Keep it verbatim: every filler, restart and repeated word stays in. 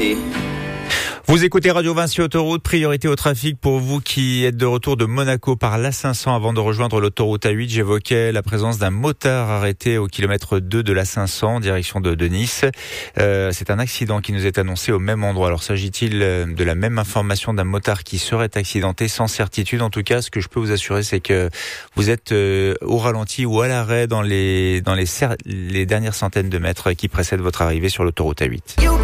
Merci. Vous écoutez Radio Vinci Autoroute, priorité au trafic pour vous qui êtes de retour de Monaco par l'A cinq cents avant de rejoindre l'autoroute A huit. J'évoquais la présence d'un motard arrêté au kilomètre deux de l'A cinq cents en direction de, de Nice. Euh, c'est un accident qui nous est annoncé au même endroit. Alors s'agit-il de la même information d'un motard qui serait accidenté? Sans certitude. En tout cas, ce que je peux vous assurer, c'est que vous êtes euh, au ralenti ou à l'arrêt dans les, dans les, les dernières centaines de mètres qui précèdent votre arrivée sur l'autoroute A huit.